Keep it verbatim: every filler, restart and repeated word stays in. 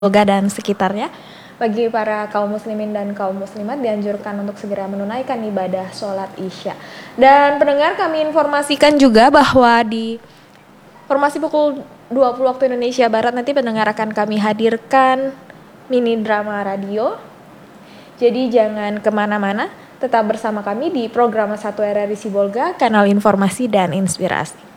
Sibolga dan sekitarnya. Bagi para kaum muslimin dan kaum muslimat dianjurkan untuk segera menunaikan ibadah sholat isya. Dan pendengar, kami informasikan juga bahwa di formasi pukul dua puluh waktu Indonesia Barat nanti pendengar akan kami hadirkan mini drama radio. Jadi jangan kemana-mana, tetap bersama kami di program satu R R I Sibolga, kanal informasi dan inspirasi.